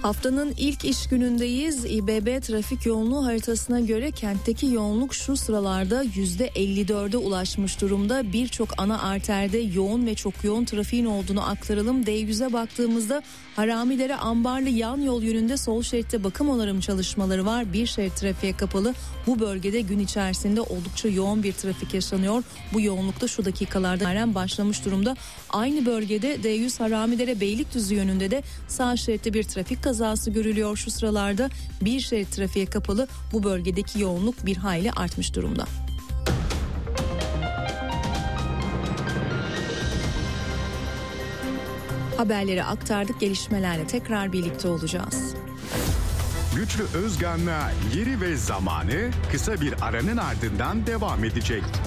Haftanın ilk iş günündeyiz. İBB trafik yoğunluğu haritasına göre kentteki yoğunluk şu sıralarda %54'e ulaşmış durumda. Birçok ana arterde yoğun ve çok yoğun trafiğin olduğunu aktaralım. D100'e baktığımızda Haramidere Ambarlı yan yol yönünde sol şeritte bakım onarım çalışmaları var. Bir şerit trafiğe kapalı. Bu bölgede gün içerisinde oldukça yoğun bir trafik yaşanıyor. Bu yoğunlukta şu dakikalarda başlamış durumda. Aynı bölgede D100 Haramidere Beylikdüzü yönünde de sağ şeritte bir trafik kazası görülüyor şu sıralarda. Bir şerit trafiğe kapalı. Bu bölgedeki yoğunluk bir hayli artmış durumda. Haberleri aktardık. Gelişmelerle tekrar birlikte olacağız. Güçlü Özgan'la Yeri ve Zamanı kısa bir aranın ardından devam edecek.